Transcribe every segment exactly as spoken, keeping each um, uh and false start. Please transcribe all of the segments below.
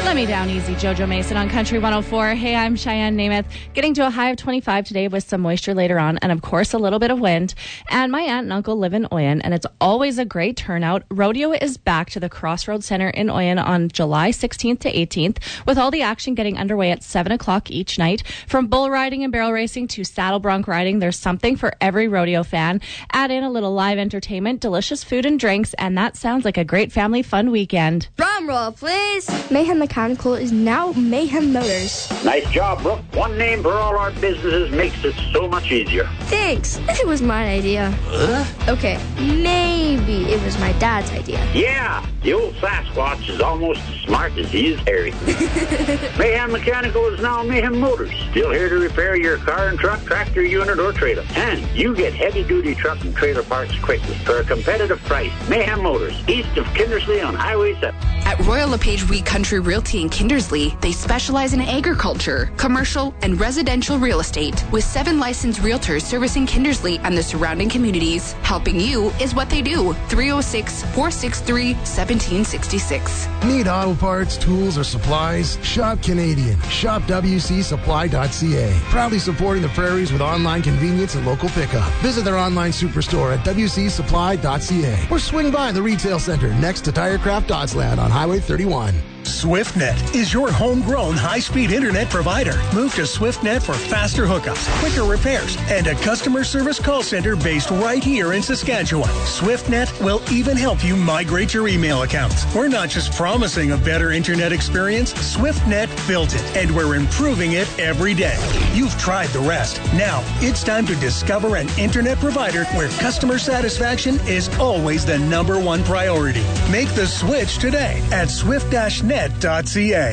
Let me down easy, JoJo Mason on Country one oh four. Hey, I'm Cheyenne Namath. Getting to a high of twenty-five today with some moisture later on and, of course, a little bit of wind. And my aunt and uncle live in Oyen, and it's always a great turnout. Rodeo is back to the Crossroads Center in Oyen on July sixteenth to eighteenth, with all the action getting underway at seven o'clock each night. From bull riding and barrel racing to saddle bronc riding, there's something for every rodeo fan. Add in a little live entertainment, delicious food and drinks, and that sounds like a great family fun weekend. Drum roll, please. Mayhem Mechanical is now Mayhem Motors. Nice job, Brooke. One name for all our businesses makes it so much easier. Thanks. It was my idea. Huh? Okay, maybe it was my dad's idea. Yeah, the old Sasquatch is almost as smart as he is hairy. Mayhem Mechanical is now Mayhem Motors. Still here to repair your car and truck, tractor, unit, or trailer. And you get heavy-duty truck and trailer parts quickly for a competitive price. Mayhem Motors, east of Kindersley on Highway seven. At Royal LePage Wheat Country Realty in Kindersley, they specialize in agriculture, commercial, and residential real estate, with seven licensed realtors servicing Kindersley and the surrounding communities. Helping you is what they do. three oh six, four six three, one seven six six. Need auto parts, tools, or supplies? Shop Canadian. Shop W C supply dot C A. Proudly supporting the prairies with online convenience and local pickup. Visit their online superstore at W C supply dot C A or swing by the retail center next to Tirecraft Doddsland on Highway thirty-one. SwiftNet is your homegrown high-speed internet provider. Move to SwiftNet for faster hookups, quicker repairs, and a customer service call center based right here in Saskatchewan. SwiftNet will even help you migrate your email accounts. We're not just promising a better internet experience. SwiftNet built it, and we're improving it every day. You've tried the rest. Now, it's time to discover an internet provider where customer satisfaction is always the number one priority. Make the switch today at swift dash net dot c a.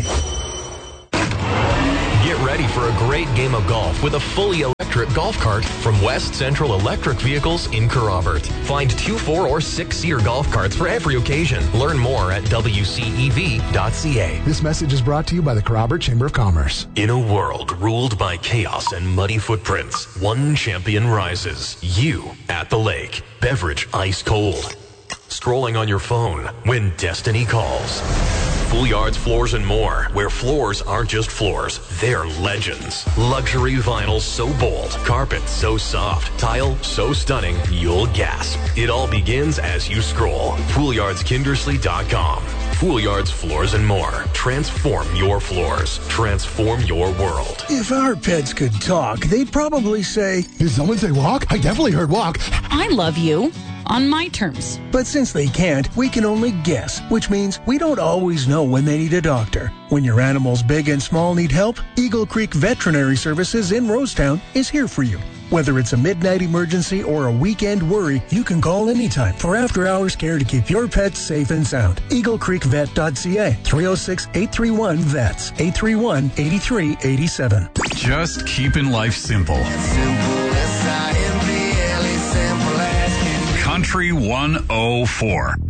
Get ready for a great game of golf with a fully electric golf cart from West Central Electric Vehicles in Kerrobert. Find two, four, or six-seater golf carts for every occasion. Learn more at w c e v dot c a. This message is brought to you by the Kerrobert Chamber of Commerce. In a world ruled by chaos and muddy footprints, one champion rises. You at the lake. Beverage ice cold. Scrolling on your phone when destiny calls. Foolyards Floors and More, where floors aren't just floors, they're legends. Luxury vinyl so bold, carpet so soft, tile so stunning, you'll gasp. It all begins as you scroll. Foolyards Kindersley dot com. Foolyards Floors and More. Transform your floors. Transform your world. If our pets could talk, they'd probably say, Did someone say walk? I definitely heard walk. I love you. On my terms. But since they can't, we can only guess, which means we don't always know when they need a doctor. When your animals big and small need help, Eagle Creek Veterinary Services in Rosetown is here for you. Whether it's a midnight emergency or a weekend worry, you can call anytime for after-hours care to keep your pets safe and sound. eagle creek vet dot c a, three oh six, eight three one, V E T S, eight three one, eight three eight seven. Just keeping life simple. Country one oh four.